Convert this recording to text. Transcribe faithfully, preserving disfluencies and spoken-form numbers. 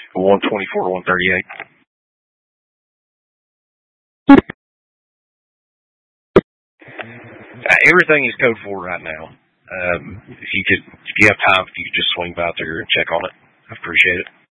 one twenty-four, one thirty-eight. Uh, everything is code four right now. Um, if you could, if you have time, if you could just swing by there and check on it, I appreciate it.